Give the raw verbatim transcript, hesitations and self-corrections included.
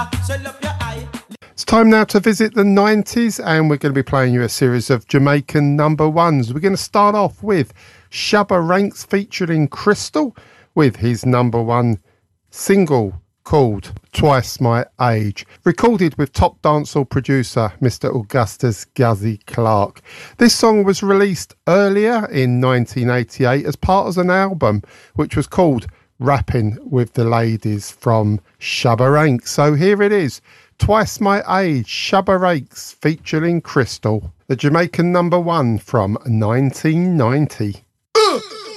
It's time now to visit the nineties, and we're going to be playing you a series of Jamaican number ones. We're going to start off with Shabba Ranks featuring Crystal with his number one single called Twice My Age, recorded with top dancehall producer Mister Augustus Guzzy Clark. This song was released earlier in nineteen eighty-eight as part of an album which was called Rapping with the Ladies from Shabba Ranks. So here it is, Twice My Age, Shabba Ranks featuring Crystal, the Jamaican number one from nineteen ninety. Uh.